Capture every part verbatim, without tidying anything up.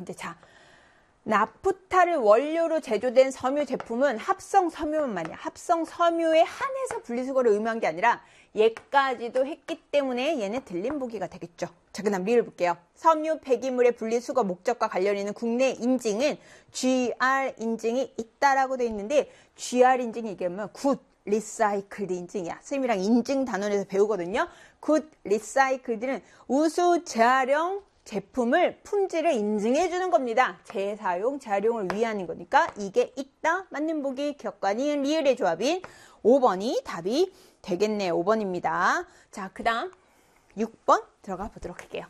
번째. 자, 나프타를 원료로 제조된 섬유 제품은 합성 섬유만이야. 합성 섬유에 한해서 분리수거를 의무한 게 아니라 얘까지도 했기 때문에 얘는 들림 보기가 되겠죠. 자, 그 다음 리을 볼게요. 섬유 폐기물의 분리수거 목적과 관련 있는 국내 인증은 지알 인증이 있다라고 되어 있는데 지알 인증이 이게 뭐야? 굿 리사이클드 인증이야. 선생님이랑 인증 단원에서 배우거든요. 굿 리사이클드는 우수 재활용 제품을 품질을 인증해 주는 겁니다. 재사용, 재활용을 위한 거니까 이게 있다. 맞는 보기, 기억과 니은, 리을의 조합인 오 번이 답이 되겠네요. 오 번입니다. 자, 그 다음 육 번 들어가 보도록 할게요.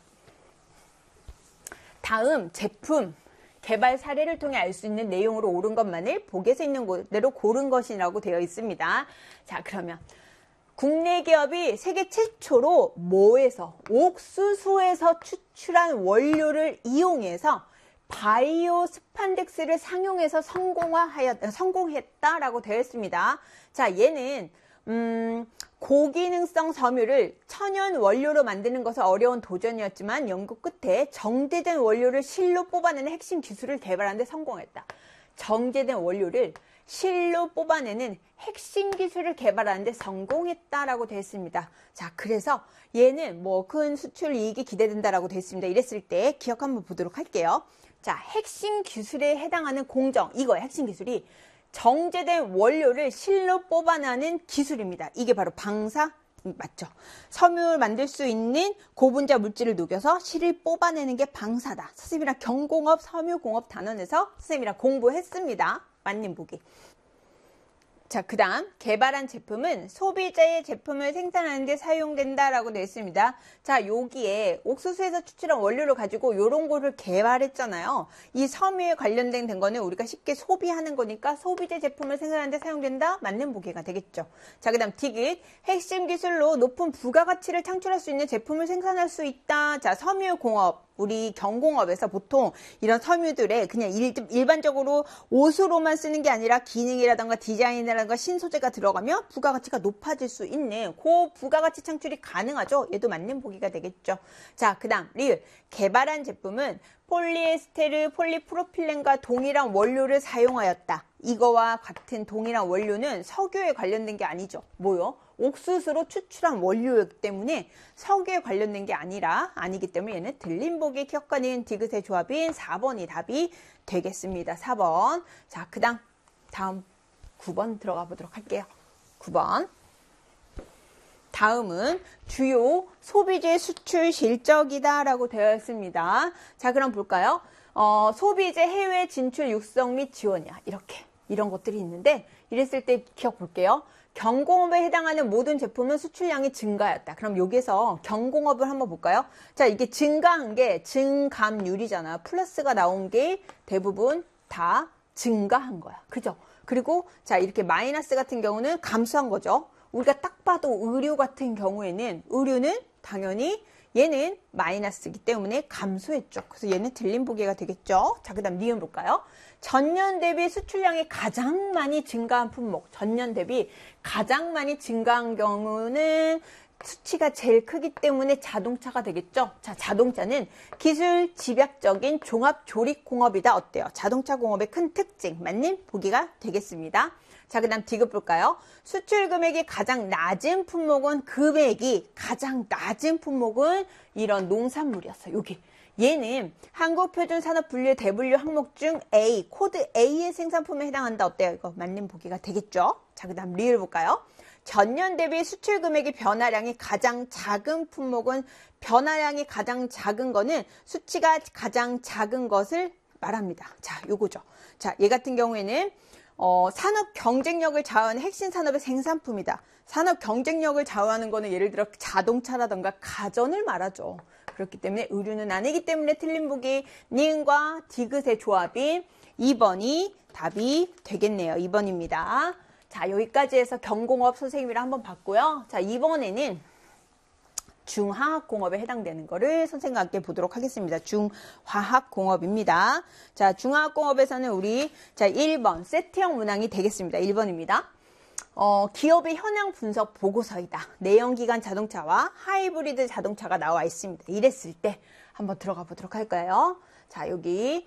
다음 제품 개발 사례를 통해 알 수 있는 내용으로 옳은 것만을 복에서 있는 그대로 고른 것이라고 되어 있습니다. 자, 그러면 국내 기업이 세계 최초로 뭐에서 옥수수에서 추출한 원료를 이용해서 바이오 스판덱스를 상용해서 성공화하였, 성공했다라고 되어 있습니다. 자, 얘는 음, 고기능성 섬유를 천연 원료로 만드는 것은 어려운 도전이었지만 연구 끝에 정제된 원료를 실로 뽑아내는 핵심 기술을 개발하는 데 성공했다. 정제된 원료를 실로 뽑아내는 핵심 기술을 개발하는 데 성공했다라고 되어 있습니다. 자, 그래서 얘는 뭐 큰 수출 이익이 기대된다라고 되어 있습니다. 이랬을 때 기억 한번 보도록 할게요. 자, 핵심 기술에 해당하는 공정, 이거예요. 핵심 기술이 정제된 원료를 실로 뽑아내는 기술입니다. 이게 바로 방사 맞죠? 섬유를 만들 수 있는 고분자 물질을 녹여서 실을 뽑아내는 게 방사다. 선생님이랑 경공업, 섬유공업 단원에서 선생님이랑 공부했습니다. 맞는 보기. 자, 그 다음 개발한 제품은 소비자의 제품을 생산하는 데 사용된다라고 되어 있습니다. 자, 여기에 옥수수에서 추출한 원료를 가지고 요런 거를 개발했잖아요. 이 섬유에 관련된 된 거는 우리가 쉽게 소비하는 거니까 소비자 제품을 생산하는 데 사용된다. 맞는 보기가 되겠죠. 자, 그 다음 디귿 핵심 기술로 높은 부가가치를 창출할 수 있는 제품을 생산할 수 있다. 자, 섬유공업 우리 경공업에서 보통 이런 섬유들에 그냥 일, 일반적으로 옷으로만 쓰는 게 아니라 기능이라던가 디자인이라던가 신소재가 들어가면 부가가치가 높아질 수 있는 그 부가가치 창출이 가능하죠. 얘도 맞는 보기가 되겠죠. 자, 그 다음 리을 개발한 제품은 폴리에스테르, 폴리프로필렌과 동일한 원료를 사용하였다. 이거와 같은 동일한 원료는 석유에 관련된 게 아니죠. 뭐요? 옥수수로 추출한 원료이기 때문에 석유에 관련된 게 아니라 아니기 때문에 얘는 들림보기 기억과는 디귿의 조합인 사 번이 답이 되겠습니다. 사 번. 자, 그 다음 다음 구 번 들어가 보도록 할게요. 구 번. 다음은 주요 소비재 수출 실적이다 라고 되어 있습니다. 자, 그럼 볼까요? 어, 소비재 해외 진출 육성 및 지원이야. 이렇게 이런 것들이 있는데 이랬을 때 기억 볼게요. 경공업에 해당하는 모든 제품은 수출량이 증가했다. 그럼 여기서 경공업을 한번 볼까요? 자, 이게 증가한 게 증감률이잖아. 플러스가 나온 게 대부분 다 증가한 거야. 그죠? 그리고 자, 이렇게 마이너스 같은 경우는 감소한 거죠. 우리가 딱 봐도 의류 같은 경우에는 의류는 당연히 얘는 마이너스이기 때문에 감소했죠. 그래서 얘는 들림 보기가 되겠죠. 자, 그 다음 니은 볼까요? 전년 대비 수출량이 가장 많이 증가한 품목. 전년 대비 가장 많이 증가한 경우는 수치가 제일 크기 때문에 자동차가 되겠죠. 자, 자동차는 기술 집약적인 종합 조립 공업이다. 어때요? 자동차 공업의 큰 특징. 맞는 보기가 되겠습니다. 자, 그 다음 디귿 볼까요? 수출 금액이 가장 낮은 품목은 금액이 가장 낮은 품목은 이런 농산물이었어요. 여기. 얘는 한국표준산업분류 대분류 항목 중 A, 코드 A의 생산품에 해당한다. 어때요? 이거 맞는 보기가 되겠죠? 자, 그 다음 리을 볼까요? 전년 대비 수출 금액의 변화량이 가장 작은 품목은 변화량이 가장 작은 거는 수치가 가장 작은 것을 말합니다. 자, 요거죠. 자, 얘 같은 경우에는 어, 산업 경쟁력을 좌우하는 핵심 산업의 생산품이다. 산업 경쟁력을 좌우하는 거는 예를 들어 자동차라던가 가전을 말하죠. 그렇기 때문에 의류는 아니기 때문에 틀린 보기 니은과 디귿의 조합인 이 번이 답이 되겠네요. 이 번입니다. 자, 여기까지 해서 경공업 선생님이랑 한번 봤고요. 자, 이번에는 중화학공업에 해당되는 거를 선생님과 함께 보도록 하겠습니다. 중화학공업입니다. 자, 중화학공업에서는 우리 자 일 번 세트형 문항이 되겠습니다. 일 번입니다. 어, 기업의 현황 분석 보고서이다. 내연기관 자동차와 하이브리드 자동차가 나와 있습니다. 이랬을 때 한번 들어가 보도록 할까요? 자, 여기